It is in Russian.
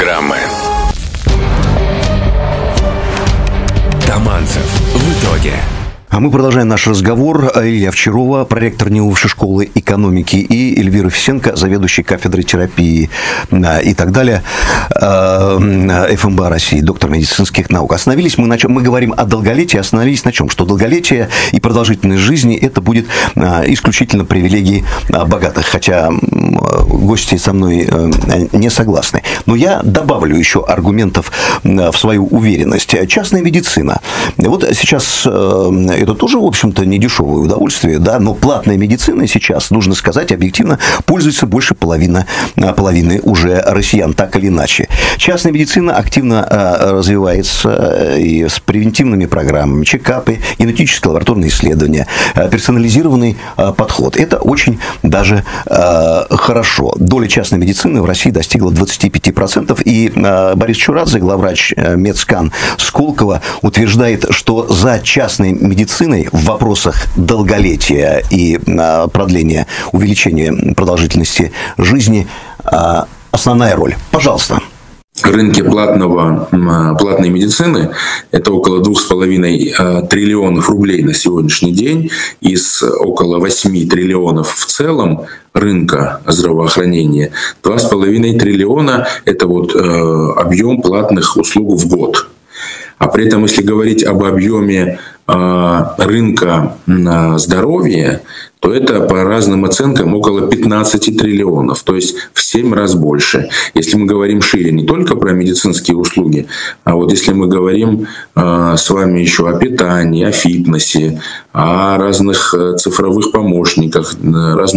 программы. Таманцев в итоге. А мы продолжаем наш разговор. Илья Овчарова, проректор НИУ Высшей школы экономики, и Эльвира Фисенко, заведующий кафедрой терапии и так далее ФМБА России, доктор медицинских наук. Остановились мы на чем? Мы говорим о долголетии, остановились на чем? Что долголетие и продолжительность жизни – это будет исключительно привилегией богатых, хотя гости со мной не согласны. Но я добавлю еще аргументов в свою уверенность. Частная медицина. Вот сейчас это тоже, в общем-то, не дешевое удовольствие, да, но платная медицина сейчас, нужно сказать объективно, пользуется больше половины уже россиян, так или иначе. Частная медицина активно развивается и с превентивными программами, чекапы, генетические лабораторные исследования, персонализированный подход. Это очень даже хорошо. Доля частной медицины в России достигла 25%, и Борис Чурадзе, главврач Медскан Сколково, утверждает, что за частной медициной в вопросах долголетия и продления, увеличения продолжительности жизни основная роль. Пожалуйста. Рынке платной медицины это около 2,5 триллионов рублей на сегодняшний день. Из около 8 триллионов в целом рынка здравоохранения 2,5 триллиона – это вот объем платных услуг в год. А при этом, если говорить об объеме рынка здоровья, то это по разным оценкам около 15 триллионов, то есть в 7 раз больше. Если мы говорим шире не только про медицинские услуги, а вот если мы говорим с вами еще о питании, о фитнесе, о разных цифровых помощниках, разных